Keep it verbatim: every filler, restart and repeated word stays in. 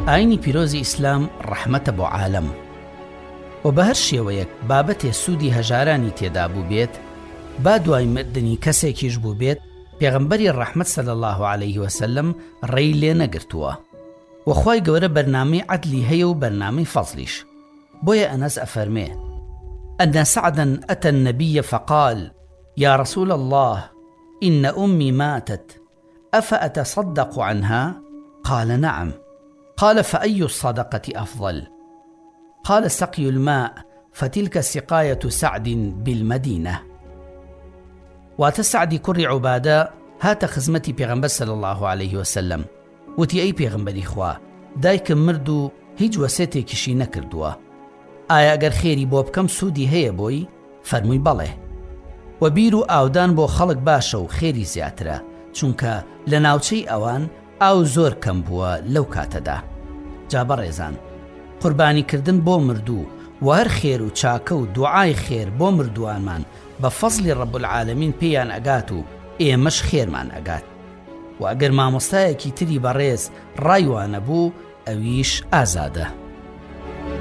ئاینی پیرۆزی ئیسلام ڕەحمەتە بۆ عالەم و بە هەر شێوەیەک بابەتێ سوودی هەژارانی تێدا بوو بێت، با دوای مردنی کەسێکیش بوو بێت، پێغەمبەری ڕەحمەت صلی الله علیه وسلم ڕێی لێ نەگرتووە. وەخوای گەورە بەرنامەی عەدلی هەیە و بەرنامەی فەزلیش. بۆیە ئەنەس ئەفەرمێ: أن سعدا أتى النبي فقال: يا رسول الله، إن أمي ماتت، أفأتصدق عنها؟ قال: نعم. قال: فأي الصدقة أفضل؟ قال: سقي الماء، فتلك سقاية سعد بالمدينة. واتسعدي كر عبادة هات خزمتي پیغمبر صلى الله عليه وسلم. وتي أي پیغمبری خوا، دایکم مردو هیچ وەسێتێکیشی نەکردووە. ئایا ئەگەر خێری بۆ بکەم سوودی هەیە بۆی؟ فەرمووی بەڵێ. و بیر و ئاودان بۆ خەڵک باشە و خێری زیاترە، چونکە لە ناوچەی ئەوان ئاو زۆر کەم بووە لەو کاتەدا. جا بەڕێزان، قوربانیکردن بۆ مردوو و هەر خێر و چاکە و دوعای خێر بۆ مردووانمان بە فەزلی ڕەب العالەمین پێیان ئەگات و ئێمەش خێرمان ئەگات. و ئەگەر مامۆستایەکی تری بەڕێز ڕایوانە بوو، ئەویش ئازادە.